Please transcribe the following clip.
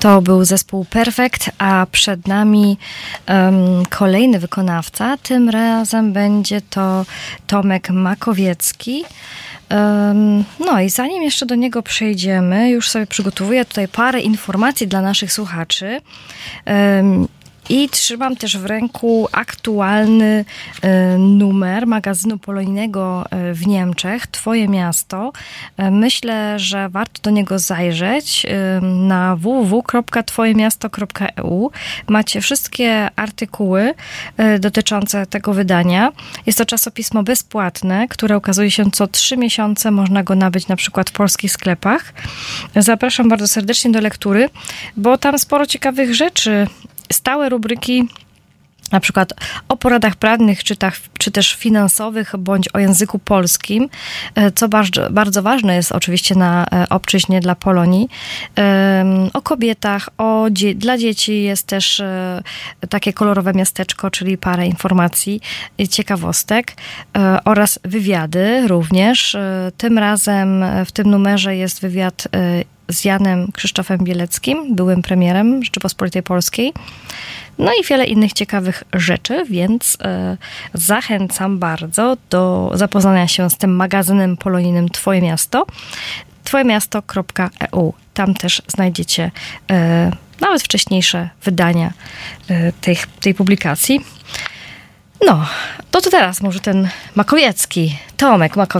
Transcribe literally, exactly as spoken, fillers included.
To był zespół Perfekt, a przed nami um, kolejny wykonawca. Tym razem będzie to Tomek Makowiecki. Um, no i zanim jeszcze do niego przejdziemy, już sobie przygotowuję tutaj parę informacji dla naszych słuchaczy. Um, I trzymam też w ręku aktualny y, numer magazynu polonijnego y, w Niemczech, Twoje miasto. Y, myślę, że warto do niego zajrzeć y, na w w w kropka twoje miasto kropka e u. Macie wszystkie artykuły y, dotyczące tego wydania. Jest to czasopismo bezpłatne, które ukazuje się co trzy miesiące. Można go nabyć na przykład w polskich sklepach. Zapraszam bardzo serdecznie do lektury, bo tam sporo ciekawych rzeczy. Stałe rubryki, na przykład o poradach prawnych, czy, tak, czy też finansowych, bądź o języku polskim, co bardzo, bardzo ważne jest oczywiście na obczyźnie dla Polonii. O kobietach, o dzie- dla dzieci jest też takie kolorowe miasteczko, czyli parę informacji, ciekawostek oraz wywiady również. Tym razem w tym numerze jest wywiad z Janem Krzysztofem Bieleckim, byłym premierem Rzeczypospolitej Polskiej. No i wiele innych ciekawych rzeczy, więc e, zachęcam bardzo do zapoznania się z tym magazynem polonijnym Twoje Miasto. twoje miasto kropka e u. Tam też znajdziecie e, nawet wcześniejsze wydania e, tej, tej publikacji. No, to, to teraz może ten Makowiecki, Tomek Makowiecki.